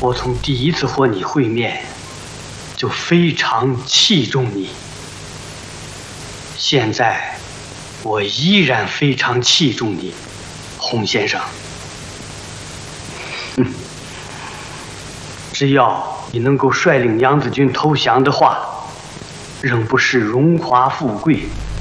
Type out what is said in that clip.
我从第一次和你会面，就非常器重你。现在，我依然非常器重你，洪先生。只要你能够率领娘子军投降的话，仍不是荣华富贵，